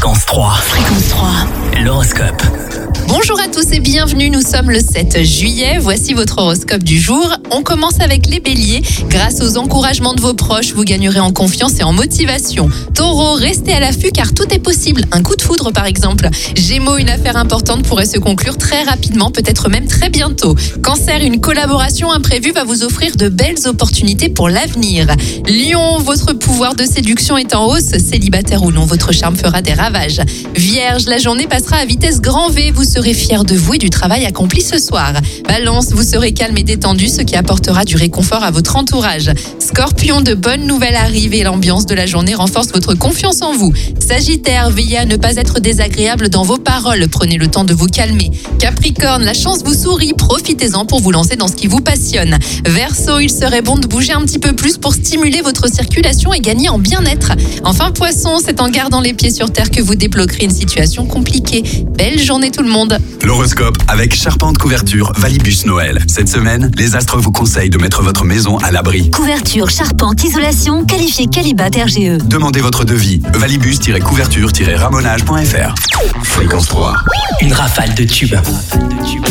Fréquence 3. Fréquence 3. L'horoscope. Bonjour à tous et bienvenue, nous sommes le 7 juillet, voici votre horoscope du jour. On commence avec les béliers. Grâce aux encouragements de vos proches, vous gagnerez en confiance et en motivation. Taureau, restez à l'affût car tout est possible, un coup de foudre par exemple. Gémeaux, une affaire importante pourrait se conclure très rapidement, peut-être même très bientôt. Cancer, une collaboration imprévue va vous offrir de belles opportunités pour l'avenir. Lion, votre pouvoir de séduction est en hausse, célibataire ou non, votre charme fera des ravages. Vierge, la journée passera à vitesse grand V, vous serez fier de vous et du travail accompli ce soir. Balance, vous serez calme et détendu, ce qui apportera du réconfort à votre entourage. Scorpion, de bonnes nouvelles arrivent et l'ambiance de la journée renforce votre confiance en vous. Sagittaire, veillez à ne pas être désagréable dans vos paroles, prenez le temps de vous calmer. Capricorne, la chance vous sourit, profitez-en pour vous lancer dans ce qui vous passionne. Verseau, il serait bon de bouger un petit peu plus pour stimuler votre circulation et gagner en bien-être. Enfin Poisson, c'est en gardant les pieds sur terre que vous débloquerez une situation compliquée. Belle journée tout le monde. L'horoscope avec Charpente Couverture Valibus Noël. Cette semaine, les astres vous conseillent de mettre votre maison à l'abri. Couverture, charpente, isolation, qualifié Qualibat RGE. Demandez votre devis. Valibus-couverture-ramonage.fr. Fréquence 3. Une rafale de tubes.